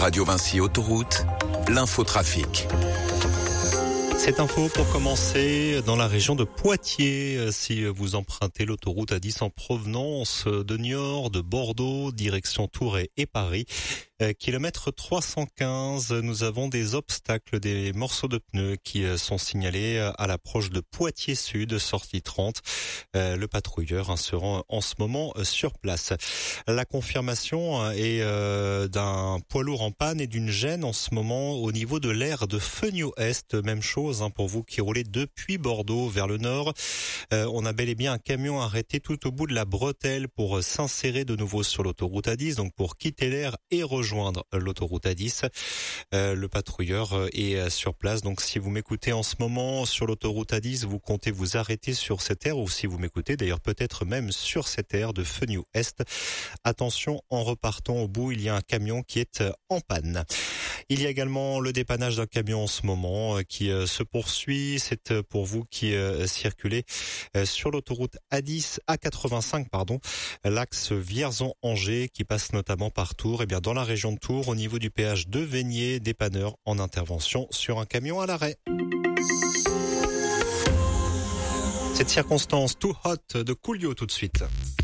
Radio Vinci Autoroute, l'infotrafic. Cette info pour commencer dans la région de Poitiers. Si vous empruntez l'autoroute A10 en provenance de Niort, de Bordeaux, direction Tours et Paris, kilomètre 315, nous avons des obstacles, des morceaux de pneus qui sont signalés à l'approche de Poitiers Sud, sortie 30. Le patrouilleur se rend en ce moment sur place. La confirmation est d'un poids lourd en panne et d'une gêne en ce moment au niveau de l'aire de Feugnot-Est. Même chose pour vous qui roulez depuis Bordeaux vers le nord. On a bel et bien un camion arrêté tout au bout de la bretelle pour s'insérer de nouveau sur l'autoroute A10, donc pour quitter l'aire et rejoindre l'autoroute A10. Le patrouilleur est sur place, donc si vous m'écoutez en ce moment sur l'autoroute A10, vous comptez vous arrêter sur cette aire, ou si vous m'écoutez d'ailleurs peut-être même sur cette aire de Feugnot-Est. Attention, en repartant au bout, il y a un camion qui est en panne. Il y a également le dépannage d'un camion en ce moment qui se poursuit. C'est pour vous qui circulez sur l'autoroute A85, l'axe Vierzon-Angers qui passe notamment par Tours. Et bien dans la région de Tours, au niveau du péage de Vénier, dépanneur en intervention sur un camion à l'arrêt. Cette circonstance Too Hot de Coolio tout de suite.